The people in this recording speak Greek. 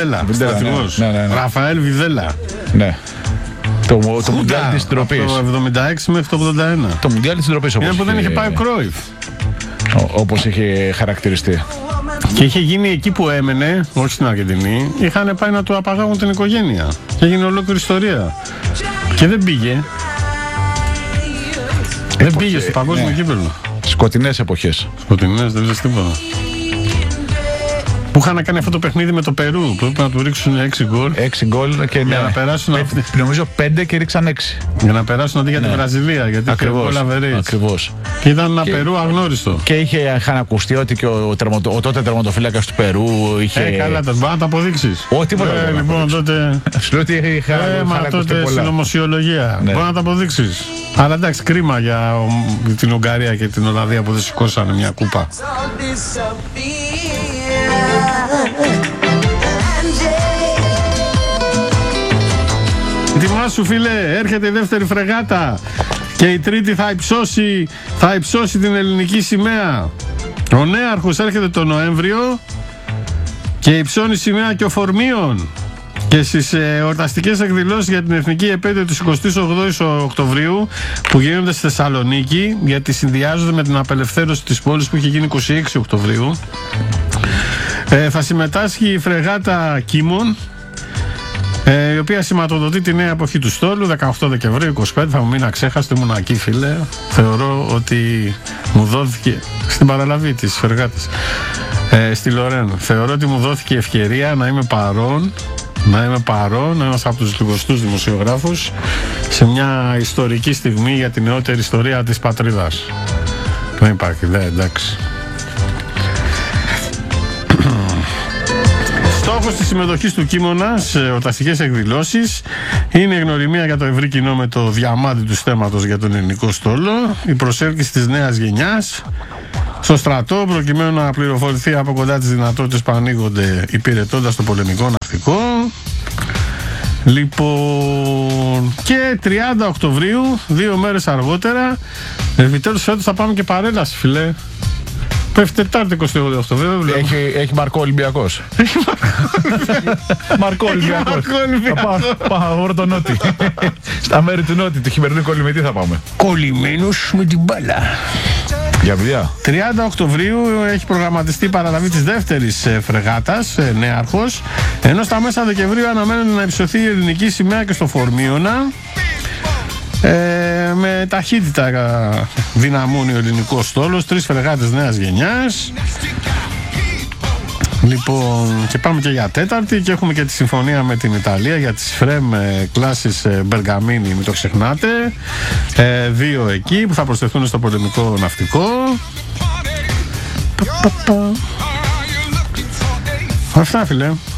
Βιδέλα. Ναι. Ραφαέλ Βιδέλα. Ναι. Το Μουντιάλ της Ντροπής. Από το 76 μέχρι το 81. Το Μουντιάλ της Ντροπής. Είναι που δεν είχε πάει ο Κρόιφ. Όπως είχε χαρακτηριστεί. Και είχε γίνει εκεί που έμενε, όχι στην Αργεντινή, είχαν πάει να του απαγάγουν την οικογένεια. Και έγινε ολόκληρη ιστορία. Και δεν πήγε. Δεν πήγε στο παγκόσμιο κύπελλο. Σκοτεινές εποχές. Σκοτεινές, δεν λες τίποτα. Που είχαν κάνει αυτό το παιχνίδι με το Περού, που έπρεπε να του ρίξουν 6 γκολ. 6 γκολ και για να περάσουν νομίζω 5 και ρίξαν 6. Για να περάσουν αντί για τη Βραζιλία. Γιατί ακριβώς. Και ήταν ένα Περού αγνώριστο. Και είχαν ακουστεί ότι και ο τότε τερματοφύλακας του Περού είχε. Καλά, μπορεί να τα αποδείξεις. Όχι, τίποτα. Λοιπόν, τότε. Σου λέω ότι είχα. Τότε συνωμοσιολογία. Μπορεί να τα αποδείξεις. Αλλά εντάξει, κρίμα για την Ουγγαρία και την Ολλανδία που δεν σηκώσανε μια κούπα. Ετοιμάσου φίλε, έρχεται η δεύτερη φρεγάτα και η τρίτη θα υψώσει την ελληνική σημαία. Ο Νέαρχος έρχεται το Νοέμβριο και υψώνει σημαία και ο Φορμίων. Και στις εορταστικές εκδηλώσεις για την Εθνική Επέτειο της 28ης Οκτωβρίου που γίνονται στη Θεσσαλονίκη, γιατί συνδυάζονται με την απελευθέρωση της πόλης που είχε γίνει 26 Οκτωβρίου, θα συμμετάσχει η φρεγάτα Κίμων, η οποία σηματοδοτεί τη νέα εποχή του στόλου. 18 Δεκεμβρίου 25, θα μου μείνει αξέχαστο, ήμουν εκεί φίλε. Θεωρώ ότι μου δόθηκε στην παραλαβή της φρεγάτας στη Λορέν. Θεωρώ ότι μου δόθηκε η ευκαιρία να είμαι παρόν, ένας από τους λιγοστούς δημοσιογράφους, σε μια ιστορική στιγμή για την νεότερη ιστορία της πατρίδας. Δεν υπάρχει, εντάξει. Στόχος της συμμετοχής του Κίμωνα σε εορταστικές εκδηλώσεις είναι η γνωριμία για το ευρύ κοινό με το διαμάντι του στέματος για τον ελληνικό στόλο, η προσέλκυση της νέας γενιάς στο στρατό προκειμένου να πληροφορηθεί από κοντά τις δυνατότητες που ανοίγονται υπηρετώντας το πολεμικό ναυτικό. Λοιπόν, και 30 Οκτωβρίου, 2 μέρες αργότερα, επιτέλους φέτος θα πάμε και παρέλαση φίλε. Πέφτει Τετάρτη 28 Οκτωβρίου. Έχει Μαρκό Ολυμπιακός. Μαρκό Ολυμπιακός. Πάω over το Νότι. Στα μέρη του Νότι, του χειμερινού κολλημετή θα πάμε. Κολλημένος με την μπάλα. Για παιδιά. 30 Οκτωβρίου έχει προγραμματιστεί η παραλαβή της δεύτερης φρεγάτας, Νέαρχος, ενώ στα μέσα Δεκεμβρίου αναμένεται να υψωθεί η ελληνική σημαία και στο Φορμίωνα. Με ταχύτητα δυναμώνει ο ελληνικός στόλος, 3 φρεγάτες νέας γενιάς. Λοιπόν, και πάμε και για τέταρτη και έχουμε και τη συμφωνία με την Ιταλία για τις φρέμ κλάσεις Μπεργαμίνη, μην το ξεχνάτε. 2 εκεί που θα προσθεθούν στο πολεμικό ναυτικό. Αυτά φίλε.